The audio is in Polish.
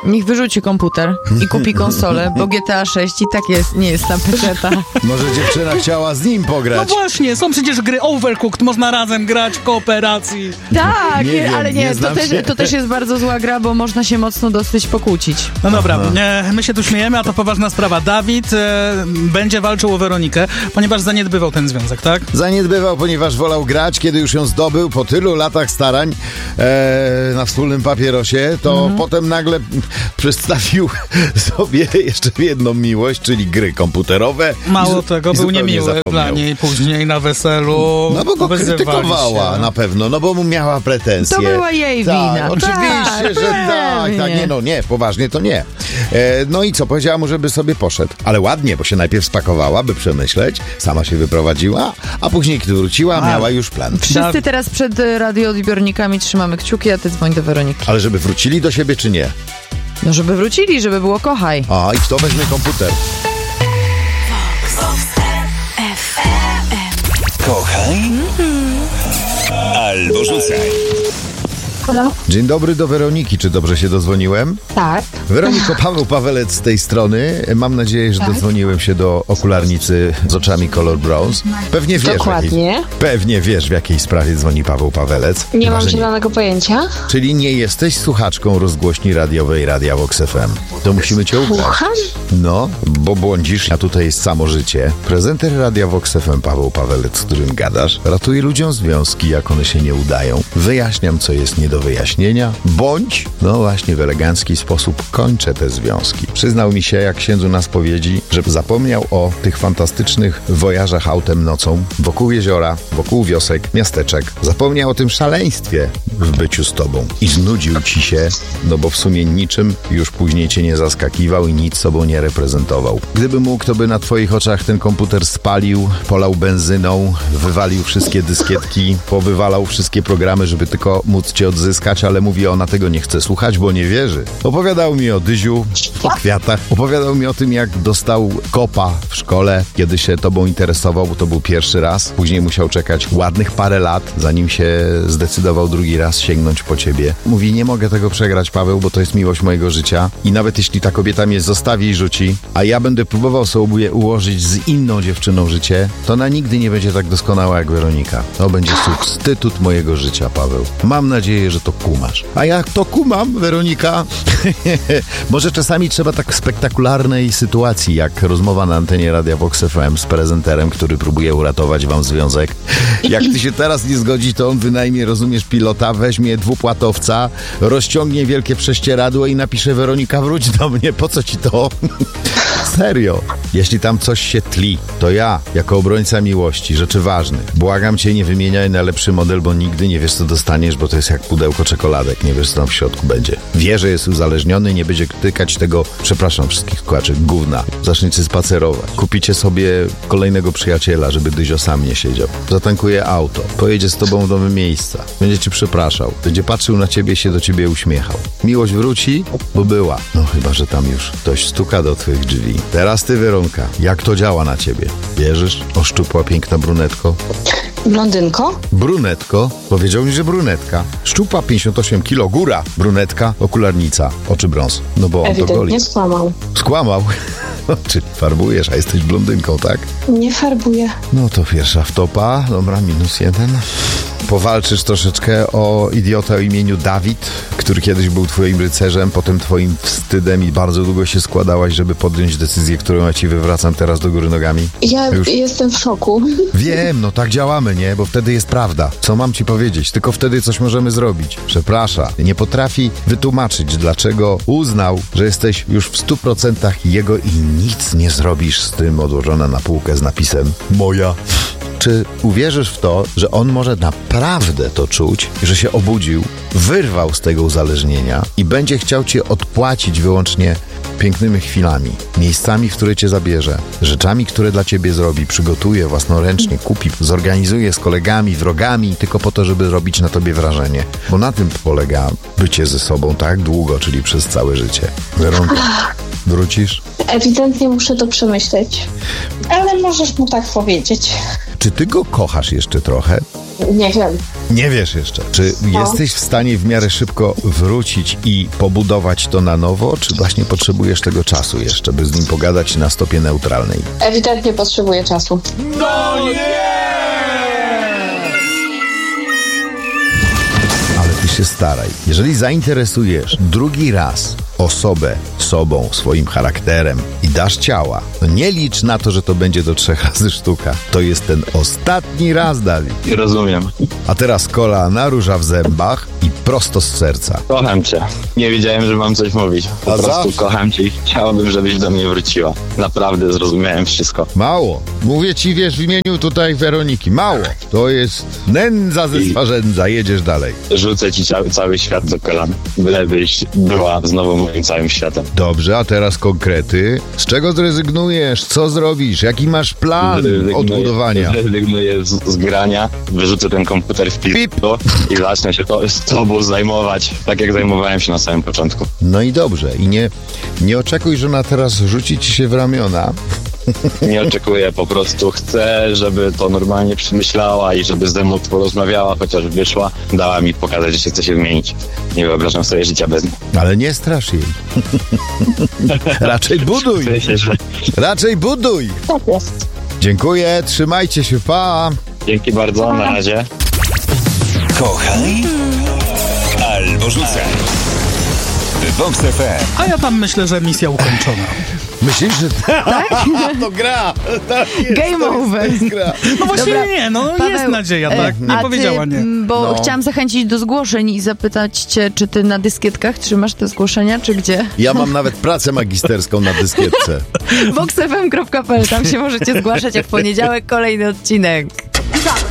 Niech wyrzuci komputer i kupi konsolę, bo GTA 6 i tak nie jest tam peceta. Może dziewczyna chciała z nim pograć. No właśnie, są przecież gry Overcooked, można razem grać w kooperacji. Tak, Nie ale wiem, to też jest bardzo zła gra, bo można się mocno dosyć pokłócić. No dobra, my się tu śmiejemy, a to poważna sprawa. Dawid będzie walczył o Weronikę, ponieważ zaniedbywał ten związek, tak? Zaniedbywał, ponieważ wolał grać, kiedy już ją zdobył po tylu latach starań na wspólnym papierosie, to potem nagle przedstawił sobie jeszcze jedną miłość, czyli gry komputerowe. Mało tego, był niemiły dla niej później na weselu. No bo go krytykowała na pewno, no bo mu miała pretensje. To była jej wina. Oczywiście, że tak. Nie, poważnie to nie. No i co, powiedziała mu, żeby sobie poszedł. Ale ładnie, bo się najpierw spakowała, by przemyśleć, sama się wyprowadziła, a później, kiedy wróciła, miała już plan. Wszyscy teraz przed radioodbiornikami trzymamy kciuki, a ty dzwoń do Weroniki. Ale żeby wrócili do siebie, czy nie? No żeby wrócili, żeby było kochaj. A, i kto weźmie komputer? Kochaj albo rzucaj. Halo? Dzień dobry, do Weroniki. Czy dobrze się dozwoniłem? Tak. Weroniko, Paweł Pawelec z tej strony. Mam nadzieję, że dodzwoniłem się do okularnicy z oczami Color Bronze. Pewnie wiesz, Dokładnie. Pewnie wiesz, w jakiej sprawie dzwoni Paweł Pawelec. Nie mam zielonego pojęcia. Czyli nie jesteś słuchaczką rozgłośni radiowej Radia Vox FM. To musimy cię ubrać. Słucham? No, bo błądzisz, a tutaj jest samo życie. Prezenter Radia Vox FM Paweł Pawelec, z którym gadasz, ratuje ludziom związki, jak one się nie udają. Wyjaśniam, co jest nie do wyjaśnienia, bądź, no właśnie, w elegancki sposób kończę te związki. Przyznał mi się, jak księdzu na spowiedzi, że zapomniał o tych fantastycznych wojażach autem nocą, wokół jeziora, wokół wiosek, miasteczek. Zapomniał o tym szaleństwie w byciu z tobą. I znudził ci się, no bo w sumie niczym już później cię nie zaskakiwał i nic sobą nie reprezentował. Gdyby mógł, to by na twoich oczach ten komputer spalił, polał benzyną, wywalił wszystkie dyskietki, powywalał wszystkie programy, żeby tylko móc cię odzyskać, ale mówi, ona tego nie chce słuchać, bo nie wierzy. Opowiadał mi o Dyziu, o kwiatach. Opowiadał mi o tym, jak dostał kopa w szkole, kiedy się tobą interesował, bo to był pierwszy raz. Później musiał czekać ładnych parę lat, zanim się zdecydował drugi raz sięgnąć po ciebie. Mówi, nie mogę tego przegrać, Paweł, bo to jest miłość mojego życia i nawet jeśli ta kobieta mnie zostawi i rzuci, a ja będę próbował sobie ułożyć z inną dziewczyną życie, to ona nigdy nie będzie tak doskonała jak Weronika. To będzie substytut mojego życia, Paweł. Mam nadzieję, że to kumasz. A jak to kumam, Weronika? Może czasami trzeba tak spektakularnej sytuacji, jak rozmowa na antenie Radia Vox FM z prezenterem, który próbuje uratować wam związek. Jak ty się teraz nie zgodzi, to on wynajmie, rozumiesz, pilota, weźmie dwupłatowca, rozciągnie wielkie prześcieradło i napisze: Weronika, wróć do mnie, po co ci to? Serio. Jeśli tam coś się tli, to ja, jako obrońca miłości, rzeczy ważnych, błagam cię, nie wymieniaj na lepszy model, bo nigdy nie wiesz, co dostaniesz, bo to jest jak pudełko czekoladek, nie wiesz, co tam w środku będzie. Wie, że jest uzależniony, nie będzie tykać tego, przepraszam wszystkich słuchaczy, gówna. Zaczniecie spacerować. Kupicie sobie kolejnego przyjaciela, żeby Dyzio sam nie siedział. Zatankuje auto, pojedzie z tobą w nowe miejsca, będzie cię przepraszał, będzie patrzył na ciebie, się do ciebie uśmiechał. Miłość wróci, bo była. No chyba, że tam już ktoś stuka do twych drzwi. Teraz ty, Weronka, jak to działa na ciebie? Wierzysz? Oszczupła, piękna brunetko? Blondynko? Brunetko? Powiedział mi, że brunetka. Szczupła, 58 kilo, góra. Brunetka, okularnica, oczy brąz. No bo on to goli. Ewidentnie skłamał. Skłamał? Czyli farbujesz, a jesteś blondynką, tak? Nie farbuję. No to pierwsza wtopa. Dobra, -1. Powalczysz troszeczkę o idiotę o imieniu Dawid, który kiedyś był twoim rycerzem, potem twoim wstydem i bardzo długo się składałaś, żeby podjąć decyzję, którą ja ci wywracam teraz do góry nogami. Ja jestem w szoku. Wiem, no tak działamy, nie? Bo wtedy jest prawda. Co mam ci powiedzieć? Tylko wtedy coś możemy zrobić. Przeprasza. Nie potrafi wytłumaczyć, dlaczego uznał, że jesteś już w 100% jego i nic nie zrobisz z tym, odłożona na półkę z napisem moja. Czy uwierzysz w to, że on może naprawdę to czuć, że się obudził, wyrwał z tego uzależnienia i będzie chciał cię odpłacić wyłącznie pięknymi chwilami, miejscami, w które cię zabierze, rzeczami, które dla ciebie zrobi, przygotuje własnoręcznie, kupi, zorganizuje z kolegami, wrogami, tylko po to, żeby robić na tobie wrażenie. Bo na tym polega bycie ze sobą tak długo, czyli przez całe życie. Weronka, wrócisz? Ewidentnie muszę to przemyśleć. Ale możesz mu tak powiedzieć. Czy ty go kochasz jeszcze trochę? Nie wiem. Nie wiesz jeszcze. Czy jesteś w stanie w miarę szybko wrócić i pobudować to na nowo, czy właśnie potrzebujesz tego czasu jeszcze, by z nim pogadać na stopie neutralnej? Ewidentnie potrzebuję czasu. Ale ty się staraj. Jeżeli zainteresujesz drugi raz osobę sobą, swoim charakterem i dasz ciała, to nie licz na to, że to będzie do 3 razy sztuka. To jest ten ostatni raz, Dawid. Rozumiem. A teraz kolana, róża w zębach i prosto z serca. Kocham cię. Nie wiedziałem, że mam coś mówić. Po A prostu zawsze. kocham cię i chciałbym, żebyś do mnie wróciła. Naprawdę zrozumiałem wszystko. Mało. Mówię ci, wiesz, w imieniu tutaj Weroniki. Mało. To jest nędza ze swarzędza. Jedziesz dalej. Rzucę ci cały świat do kolan. Bylebyś była znowu moim całym światem. Dobrze, a teraz konkrety. Z czego zrezygnujesz? Co zrobisz? Jaki masz plan odbudowania? Zrezygnuję z grania, wyrzucę ten komputer w piwko i zacznę się z tobą zajmować, tak jak zajmowałem się na samym początku. No i dobrze. I nie oczekuj, że ona teraz rzuci ci się w ramiona. Nie oczekuję, po prostu chcę, żeby to normalnie przemyślała i żeby ze mną porozmawiała, chociaż wyszła, dała mi pokazać, że się chce się zmienić. Nie wyobrażam sobie życia bez niej. Ale nie strasz jej. Raczej buduj. Myślę, że Raczej buduj. Tak jest. Dziękuję. Trzymajcie się. Pa. dzięki bardzo, na razie. Kochaj albo rzucaj. Vox FM. A ja tam myślę, że misja ukończona. Myślisz, że to gra. Game over. Gra. No właśnie Dobra, nie, no Paweł, jest nadzieja, tak? Nie a powiedziała ty, nie. Bo No. chciałam zachęcić do zgłoszeń i zapytać cię, czy ty na dyskietkach trzymasz te zgłoszenia, czy gdzie? Ja mam nawet pracę magisterską na dyskietce. voxfm.pl, tam się możecie zgłaszać, jak w poniedziałek kolejny odcinek.